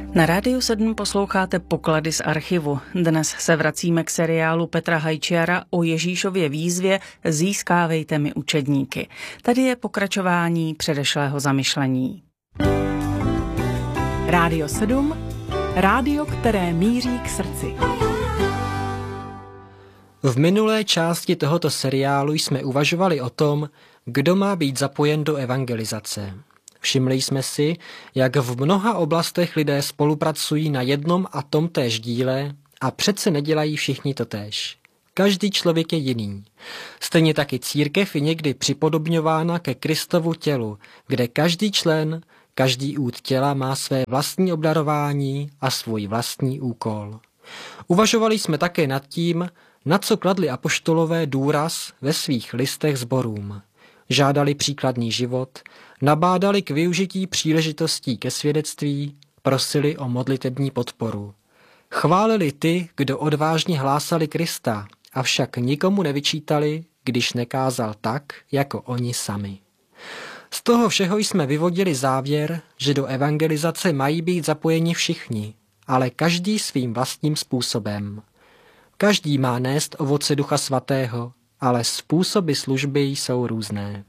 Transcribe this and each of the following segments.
Na Rádiu 7 posloucháte Poklady z archivu. Dnes se vracíme k seriálu Petra Hajčiara o Ježíšově výzvě Získávejte mi učedníky. Tady je pokračování předešlého zamyšlení. Rádio 7, rádio, které míří k srdci. V minulé části tohoto seriálu jsme uvažovali o tom, kdo má být zapojen do evangelizace. Všimli jsme si, jak v mnoha oblastech lidé spolupracují na jednom a tomtéž díle a přece nedělají všichni totéž. Každý člověk je jiný. Stejně taky církev je někdy připodobňována ke Kristovu tělu, kde každý člen, každý úd těla má své vlastní obdarování a svůj vlastní úkol. Uvažovali jsme také nad tím, na co kladli apoštolové důraz ve svých listech sborům. Žádali příkladný život, nabádali k využití příležitostí ke svědectví, prosili o modlitební podporu. Chválili ty, kdo odvážně hlásali Krista, avšak nikomu nevyčítali, když nekázal tak, jako oni sami. Z toho všeho jsme vyvodili závěr, že do evangelizace mají být zapojeni všichni, ale každý svým vlastním způsobem. Každý má nést ovoce Ducha Svatého, ale způsoby služby jsou různé.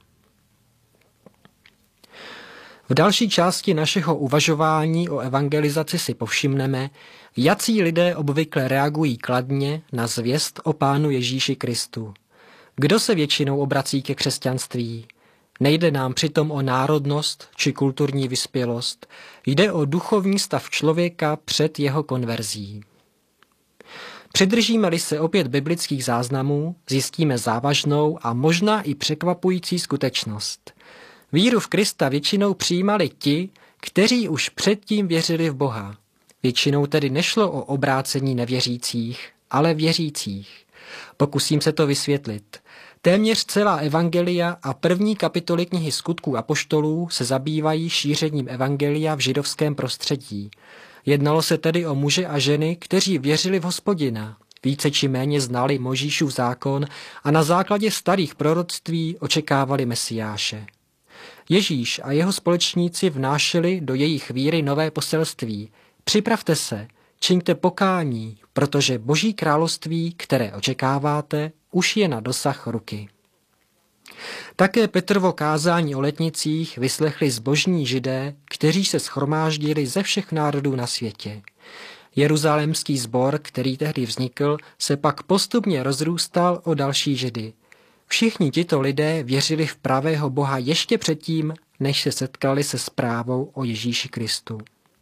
V další části našeho uvažování o evangelizaci si povšimneme, jací lidé obvykle reagují kladně na zvěst o Pánu Ježíši Kristu. Kdo se většinou obrací ke křesťanství? Nejde nám přitom o národnost či kulturní vyspělost, jde o duchovní stav člověka před jeho konverzí. Přidržíme-li se opět biblických záznamů, zjistíme závažnou a možná i překvapující skutečnost. Víru v Krista většinou přijímali ti, kteří už předtím věřili v Boha. Většinou tedy nešlo o obrácení nevěřících, ale věřících. Pokusím se to vysvětlit. Téměř celá evangelia a první kapitoly knihy Skutků apoštolů se zabývají šířením evangelia v židovském prostředí. Jednalo se tedy o muže a ženy, kteří věřili v Hospodina, více či méně znali Mojžíšův zákon a na základě starých proroctví očekávali Mesiáše. Ježíš a jeho společníci vnášeli do jejich víry nové poselství. Připravte se, čiňte pokání, protože Boží království, které očekáváte, už je na dosah ruky. Také Petrovo kázání o letnicích vyslechli zbožní Židé, kteří se shromáždili ze všech národů na světě. Jeruzalémský sbor, který tehdy vznikl, se pak postupně rozrůstal o další Židy. Všichni tito lidé věřili v pravého Boha ještě předtím, než se setkali se zprávou o Ježíši Kristu.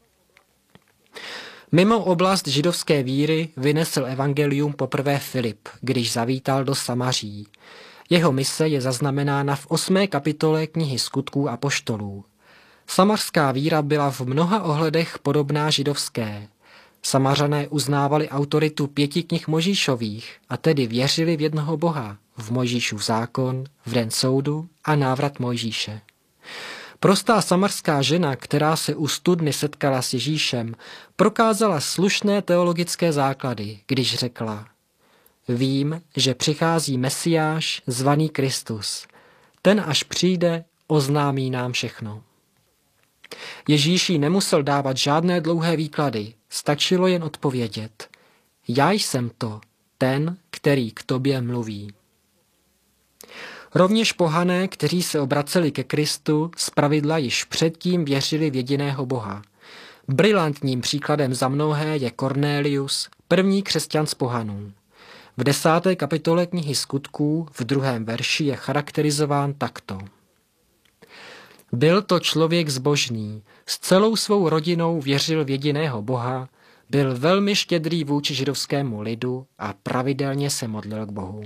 Mimo oblast židovské víry vynesl evangelium poprvé Filip, když zavítal do Samaří. Jeho mise je zaznamenána v 8. kapitole knihy Skutků apoštolů. Samarská víra byla v mnoha ohledech podobná židovské. Samařané uznávali autoritu 5 knih Mojžíšových a tedy věřili v jednoho Boha, v Mojžíšův zákon, v den soudu a návrat Mojžíše. Prostá samarská žena, která se u studny setkala s Ježíšem, prokázala slušné teologické základy, když řekla: Vím, že přichází Mesiáš, zvaný Kristus. Ten, až přijde, oznámí nám všechno. Ježíš jí nemusel dávat žádné dlouhé výklady, stačilo jen odpovědět: Já jsem to, ten, který k tobě mluví. Rovněž pohané, kteří se obraceli ke Kristu, zpravidla již předtím věřili v jediného Boha. Brilantním příkladem za mnohé je Kornélius, první křesťan z pohanů. V 10. kapitole knihy Skutků v 2. verši je charakterizován takto. Byl to člověk zbožný, s celou svou rodinou věřil v jediného Boha, byl velmi štědrý vůči židovskému lidu a pravidelně se modlil k Bohu.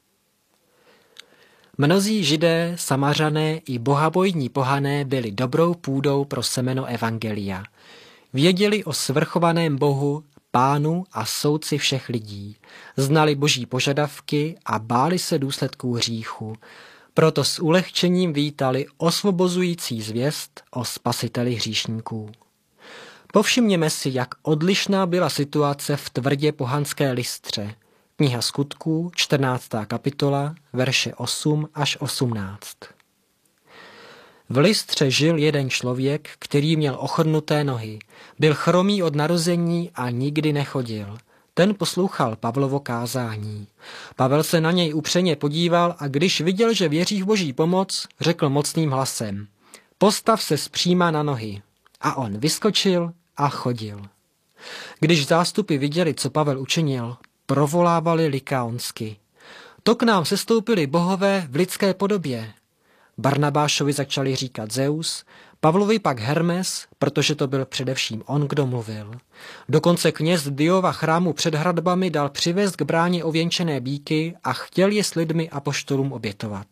Mnozí Židé, Samařané i bohabojní pohané byli dobrou půdou pro semeno evangelia. Věděli o svrchovaném Bohu, Pánu a soudci všech lidí. Znali Boží požadavky a báli se důsledků hříchu. Proto s ulehčením vítali osvobozující zvěst o spasiteli hříšníků. Povšimněme si, jak odlišná byla situace v tvrdě pohanské Lystře. Kniha Skutků, 14. kapitola, verše 8 až 18. V Lystře žil jeden člověk, který měl ochrnuté nohy. Byl chromý od narození a nikdy nechodil. Ten poslouchal Pavlovo kázání. Pavel se na něj upřeně podíval a když viděl, že věří v Boží pomoc, řekl mocným hlasem: Postav se zpříma na nohy. A on vyskočil a chodil. Když zástupy viděli, co Pavel učinil, provolávali likaonsky: To k nám sestoupili bohové v lidské podobě. Barnabášovi začali říkat Zeus, Pavlovi pak Hermes, protože to byl především on, kdo mluvil. Dokonce kněz Diova chrámu před hradbami dal přivést k bráně ověnčené býky a chtěl je s lidmi apoštolům obětovat.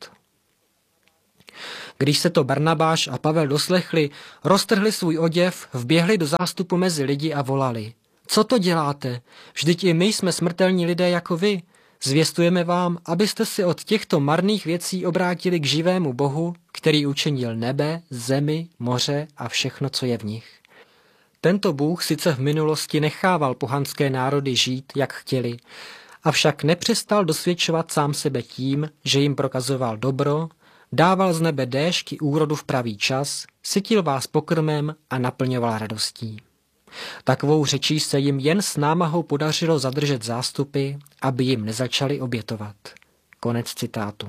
Když se to Barnabáš a Pavel doslechli, roztrhli svůj oděv, vběhli do zástupu mezi lidi a volali: Co to děláte? Vždyť i my jsme smrtelní lidé jako vy. Zvěstujeme vám, abyste se od těchto marných věcí obrátili k živému Bohu, který učinil nebe, zemi, moře a všechno, co je v nich. Tento Bůh sice v minulosti nechával pohanské národy žít, jak chtěli, avšak nepřestal dosvědčovat sám sebe tím, že jim prokazoval dobro, dával z nebe déšť i úrodu v pravý čas, sytil vás pokrmem a naplňoval radostí. Takovou řečí se jim jen s námahou podařilo zadržet zástupy, aby jim nezačali obětovat. Konec citátu.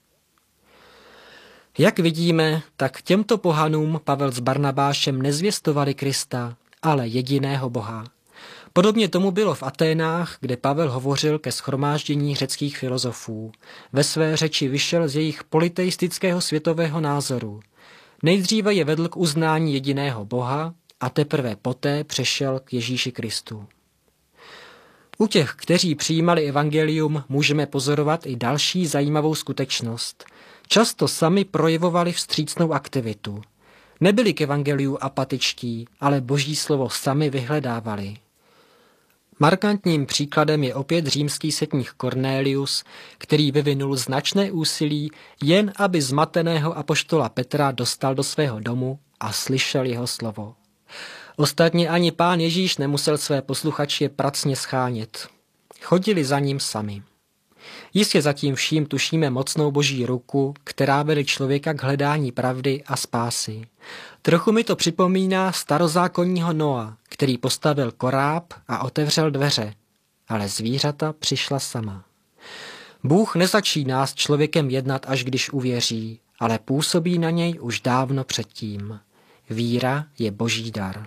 Jak vidíme, tak těmto pohanům Pavel s Barnabášem nezvěstovali Krista, ale jediného Boha. Podobně tomu bylo v Aténách, kde Pavel hovořil ke shromáždění řeckých filozofů. Ve své řeči vyšel z jejich politeistického světového názoru. Nejdříve je vedl k uznání jediného Boha a teprve poté přešel k Ježíši Kristu. U těch, kteří přijímali evangelium, můžeme pozorovat i další zajímavou skutečnost. Často sami projevovali vstřícnou aktivitu. Nebyli k evangeliu apatičtí, ale Boží slovo sami vyhledávali. Markantním příkladem je opět římský setník Cornelius, který vyvinul značné úsilí, jen aby zmateného apoštola Petra dostal do svého domu a slyšel jeho slovo. Ostatně ani Pán Ježíš nemusel své posluchače pracně schánět. Chodili za ním sami. Jistě zatím vším tušíme mocnou Boží ruku, která vede člověka k hledání pravdy a spásy. Trochu mi to připomíná starozákonního Noa, který postavil koráb a otevřel dveře, ale zvířata přišla sama. Bůh nezačíná s člověkem jednat, až když uvěří, ale působí na něj už dávno předtím. Víra je Boží dar.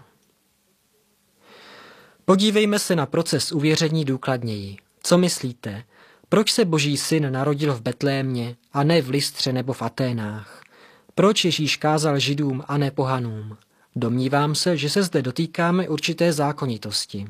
Podívejme se na proces uvěření důkladněji. Co myslíte? Proč se Boží syn narodil v Betlémě a ne v Lystře nebo v Aténách? Proč Ježíš kázal Židům a ne pohanům? Domnívám se, že se zde dotýkáme určité zákonitosti.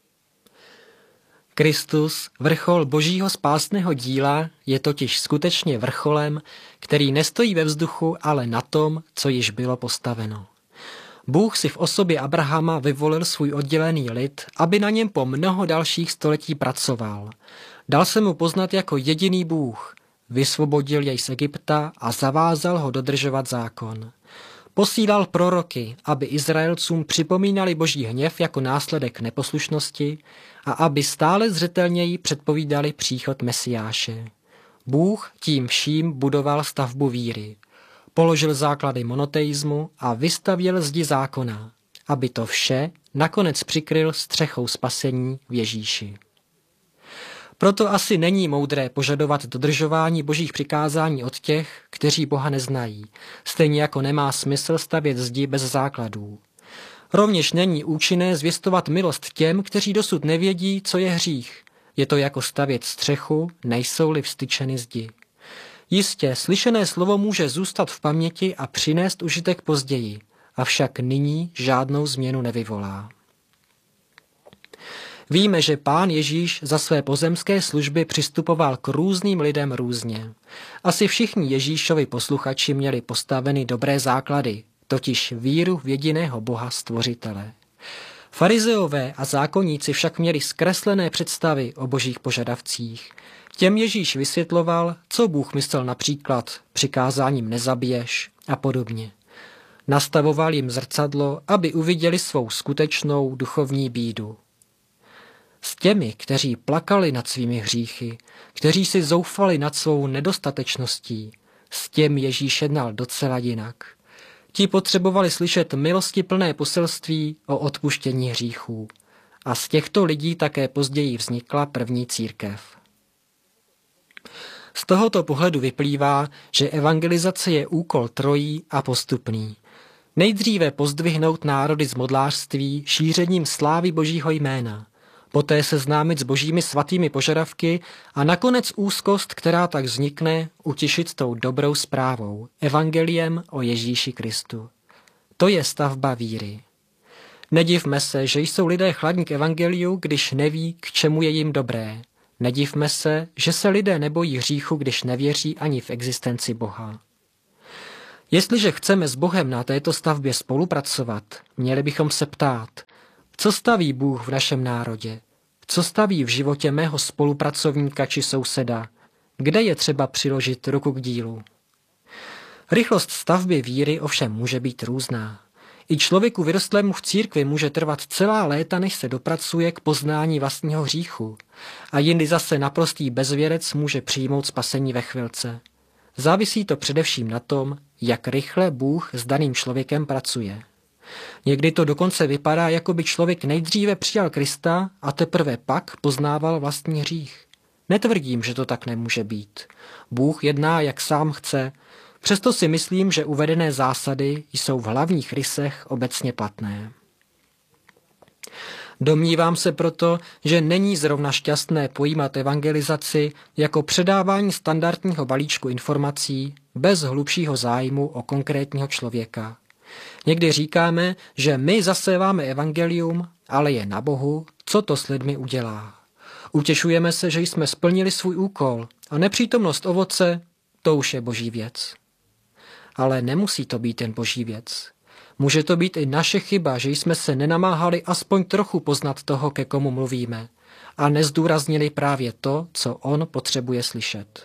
Kristus, vrchol Božího spásného díla, je totiž skutečně vrcholem, který nestojí ve vzduchu, ale na tom, co již bylo postaveno. Bůh si v osobě Abrahama vyvolil svůj oddělený lid, aby na něm po mnoho dalších století pracoval. Dal se mu poznat jako jediný Bůh, vysvobodil jej z Egypta a zavázal ho dodržovat zákon. Posílal proroky, aby Izraelcům připomínali Boží hněv jako následek neposlušnosti a aby stále zřetelněji předpovídali příchod Mesiáše. Bůh tím vším budoval stavbu víry. Položil základy monoteismu a vystavěl zdi zákona, aby to vše nakonec přikryl střechou spasení v Ježíši. Proto asi není moudré požadovat dodržování Božích přikázání od těch, kteří Boha neznají, stejně jako nemá smysl stavět zdi bez základů. Rovněž není účinné zvěstovat milost těm, kteří dosud nevědí, co je hřích. Je to jako stavět střechu, nejsou-li vstyčeny zdi. Jistě, slyšené slovo může zůstat v paměti a přinést užitek později, avšak nyní žádnou změnu nevyvolá. Víme, že Pán Ježíš za své pozemské služby přistupoval k různým lidem různě. Asi všichni Ježíšovi posluchači měli postaveny dobré základy, totiž víru v jediného Boha Stvořitele. Farizeové a zákonníci však měli zkreslené představy o božích požadavcích. Těm Ježíš vysvětloval, co Bůh myslel například přikázáním nezabiješ a podobně. Nastavoval jim zrcadlo, aby uviděli svou skutečnou duchovní bídu. S těmi, kteří plakali nad svými hříchy, kteří si zoufali nad svou nedostatečností, s těmi Ježíš jednal docela jinak. Ti potřebovali slyšet milostiplné poselství o odpuštění hříchů. A z těchto lidí také později vznikla první církev. Z tohoto pohledu vyplývá, že evangelizace je úkol trojí a postupný. Nejdříve pozdvihnout národy z modlářství šířením slávy Božího jména, poté seznámit s božími svatými požadavky a nakonec úzkost, která tak vznikne, utěšit tou dobrou zprávou, evangeliem o Ježíši Kristu. To je stavba víry. Nedivme se, že jsou lidé chladní k evangeliu, když neví, k čemu je jim dobré. Nedivme se, že se lidé nebojí hříchu, když nevěří ani v existenci Boha. Jestliže chceme s Bohem na této stavbě spolupracovat, měli bychom se ptát, co staví Bůh v našem národě? Co staví v životě mého spolupracovníka či souseda? Kde je třeba přiložit ruku k dílu? Rychlost stavby víry ovšem může být různá. I člověku vyrostlému v církvi může trvat celá léta, než se dopracuje k poznání vlastního hříchu. A jindy zase naprostý bezvěrec může přijmout spasení ve chvilce. Závisí to především na tom, jak rychle Bůh s daným člověkem pracuje. Někdy to dokonce vypadá, jako by člověk nejdříve přijal Krista a teprve pak poznával vlastní hřích. Netvrdím, že to tak nemůže být. Bůh jedná, jak sám chce, přesto si myslím, že uvedené zásady jsou v hlavních rysech obecně platné. Domnívám se proto, že není zrovna šťastné pojímat evangelizaci jako předávání standardního balíčku informací bez hlubšího zájmu o konkrétního člověka. Někdy říkáme, že my zaséváme evangelium, ale je na Bohu, co to s lidmi udělá. Utěšujeme se, že jsme splnili svůj úkol a nepřítomnost ovoce, to už je boží věc. Ale nemusí to být jen boží věc. Může to být i naše chyba, že jsme se nenamáhali aspoň trochu poznat toho, ke komu mluvíme, a nezdůraznili právě to, co on potřebuje slyšet.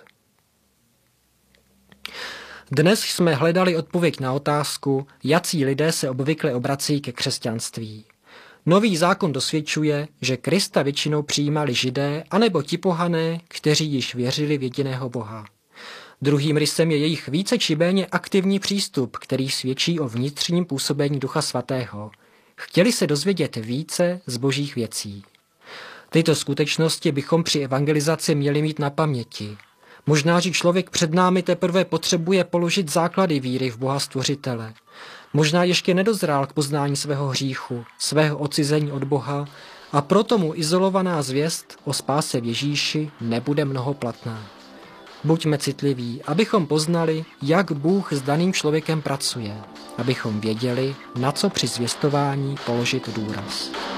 Dnes jsme hledali odpověď na otázku, jací lidé se obvykle obrací ke křesťanství. Nový zákon dosvědčuje, že Krista většinou přijímali Židé anebo ti pohané, kteří již věřili v jediného Boha. Druhým rysem je jejich více či méně aktivní přístup, který svědčí o vnitřním působení Ducha Svatého. Chtěli se dozvědět více z božích věcí. Tyto skutečnosti bychom při evangelizaci měli mít na paměti. Možná, že člověk před námi teprve potřebuje položit základy víry v Boha Stvořitele. Možná ještě nedozrál k poznání svého hříchu, svého odcizení od Boha a proto mu izolovaná zvěst o spáse v Ježíši nebude mnohoplatná. Buďme citliví, abychom poznali, jak Bůh s daným člověkem pracuje, abychom věděli, na co při zvěstování položit důraz.